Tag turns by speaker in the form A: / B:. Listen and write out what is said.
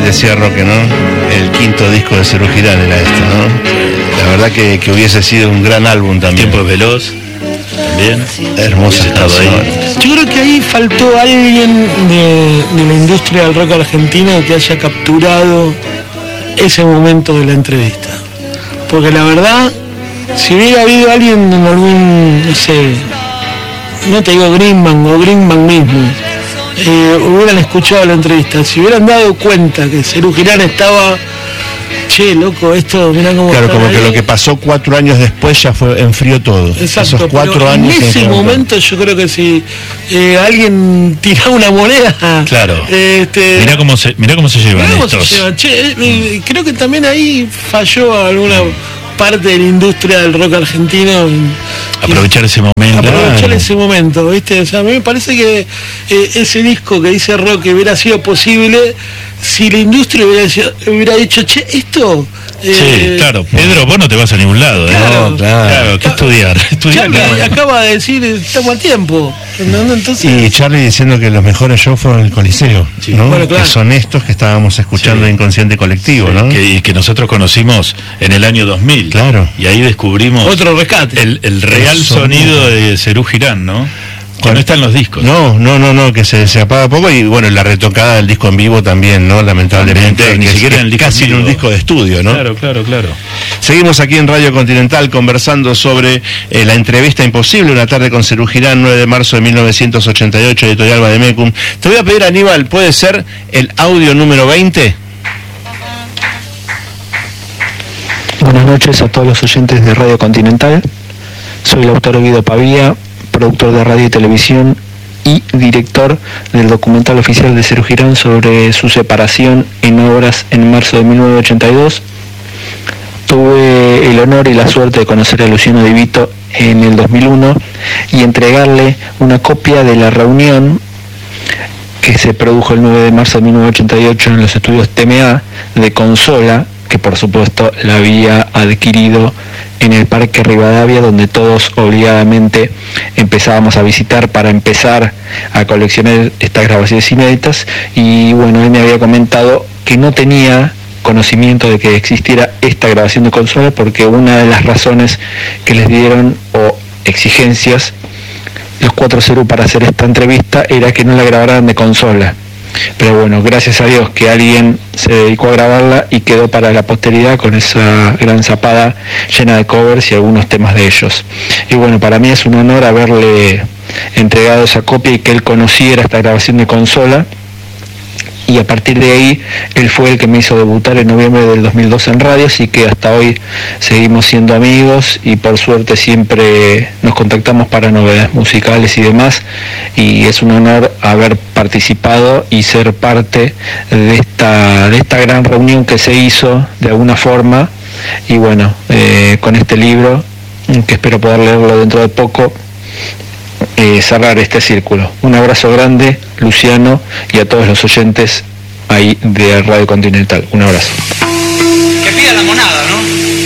A: decía Roque, ¿no? El quinto disco de Serú Girán era este, ¿no? La verdad que hubiese sido un gran álbum también.
B: Tiempo veloz, también.
A: Hermoso estado ahí.
C: Yo creo que ahí faltó alguien de la industria del rock argentino que haya capturado ese momento de la entrevista. Porque la verdad, si hubiera habido alguien en algún, no sé, no te digo Greenman o Greenman mismo, hubieran escuchado la entrevista, si hubieran dado cuenta que Serú Girán estaba, che, loco, esto, mirá cómo.
A: Claro, como
C: ahí.
A: que lo que pasó 4 años después ya enfrió todo.
C: Exacto,
A: esos 4 años.
C: En ese momento yo creo que si alguien tiraba una moneda.
B: Claro. Mirá cómo se llevan estos.
C: Creo que también ahí falló alguna parte de la industria del rock argentino.
B: Aprovechar ese momento.
C: Aprovechar ese momento, ¿viste? O sea, a mí me parece que ese disco que dice Rock hubiera sido posible si la industria hubiera dicho, che, esto...
B: sí, claro, Pedro, vos no te vas a ningún lado. Claro, ¿qué estudiar?
C: Charlie acaba de decir, estamos a tiempo. Entonces...
A: Y Charlie diciendo que los mejores shows fueron el Coliseo,
B: sí,
A: ¿no?
C: Bueno, claro.
A: Que son estos que estábamos escuchando en Inconsciente Colectivo, ¿no?
B: Que nosotros conocimos en el año 2000.
A: Claro.
B: Y ahí descubrimos
C: otro rescate.
B: El real sonido de Serú Girán, ¿no? Que no están los discos.
A: No, que se apaga poco, y bueno, la retocada del disco en vivo también, ¿no? Lamentablemente,
B: también, ni siquiera en el disco
A: casi
B: en vivo.
A: en un disco de estudio, ¿no?
B: Claro.
A: Seguimos aquí en Radio Continental conversando sobre la entrevista imposible, una tarde con Serú Girán, 9 de marzo de 1988, editorial Vademecum. Te voy a pedir, Aníbal, ¿puede ser el audio número 20?
D: Buenas noches a todos los oyentes de Radio Continental. Soy el autor Guido Pavía, productor de radio y televisión y director del documental oficial de Serú Girán sobre su separación en Obras en marzo de 1982. Tuve el honor y la suerte de conocer a Luciano Di Vito en el 2001 y entregarle una copia de la reunión que se produjo el 9 de marzo de 1988 en los estudios TMA de Consola, que por supuesto la había adquirido en el Parque Rivadavia, donde todos obligadamente empezábamos a visitar para empezar a coleccionar estas grabaciones inéditas. Y bueno, él me había comentado que no tenía conocimiento de que existiera esta grabación de Consola, porque una de las razones que les dieron o exigencias los 4 Serú para hacer esta entrevista era que no la grabaran de Consola. Pero bueno, gracias a Dios que alguien se dedicó a grabarla y quedó para la posteridad con esa gran zapada llena de covers y algunos temas de ellos. Y bueno, para mí es un honor haberle entregado esa copia y que él conociera esta grabación de Consola. Y a partir de ahí, él fue el que me hizo debutar en noviembre del 2002 en radio, así que hasta hoy seguimos siendo amigos y por suerte siempre nos contactamos para novedades musicales y demás. Y es un honor haber participado y ser parte de esta gran reunión que se hizo de alguna forma. Y bueno, con este libro, que espero poder leerlo dentro de poco, cerrar este círculo. Un abrazo grande, Luciano, y a todos los oyentes ahí de Radio Continental. Un abrazo.
E: Que pida la monada.